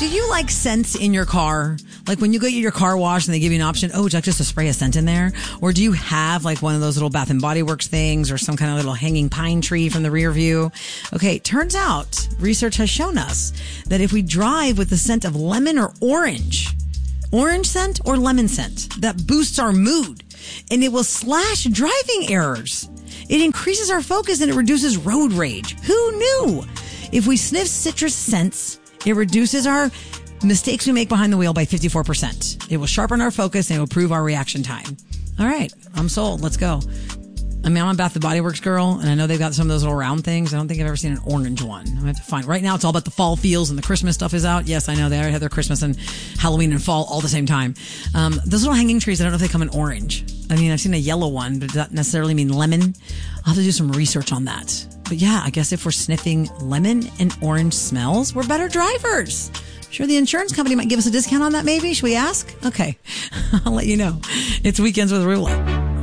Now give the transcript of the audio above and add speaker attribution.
Speaker 1: Do you like scents in your car? Like when you go get your car washed and they give you an option, would you like just to spray a scent in there? Or do you have like one of those little Bath and Body Works things or some kind of little hanging pine tree from the rear view? Okay, turns out research has shown us that if we drive with the scent of lemon or orange scent or lemon scent, that boosts our mood and it will slash driving errors. It increases our focus and it reduces road rage. Who knew? If we sniff citrus scents, it reduces our mistakes we make behind the wheel by 54%. It will sharpen our focus and it will improve our reaction time. All right, I'm sold. Let's go. I mean, I'm a Bath and Body Works girl, and I know they've got some of those little round things. I don't think I've ever seen an orange one. I'm going to have to find. Right now, it's all about the fall feels, and the Christmas stuff is out. Yes, I know. They already have their Christmas and Halloween and fall all the same time. Those little hanging trees, I don't know if they come in orange. I mean, I've seen a yellow one, but does that necessarily mean lemon? I'll have to do some research on that. But yeah, I guess if we're sniffing lemon and orange smells, we're better drivers. Sure, the insurance company might give us a discount on that, maybe. Should we ask? Okay. I'll let you know. It's Weekends with Rula.